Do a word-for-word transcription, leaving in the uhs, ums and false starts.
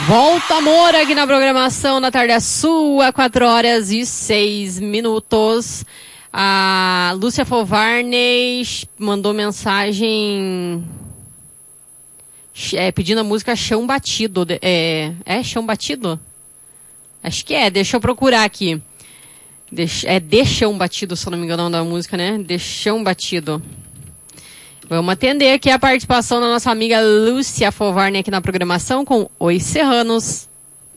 Volta amor aqui na programação da Tarde é Sua, quatro horas e seis minutos. A Lúcia Fovarney mandou mensagem é, pedindo a música Chão Batido. É, é Chão Batido? Acho que é, deixa eu procurar aqui. Deixa, é De Chão Batido, se eu não me engano, da música, né? De Chão Batido. Vamos atender aqui a participação da nossa amiga Lúcia Fovarney aqui na programação com Os Serranos.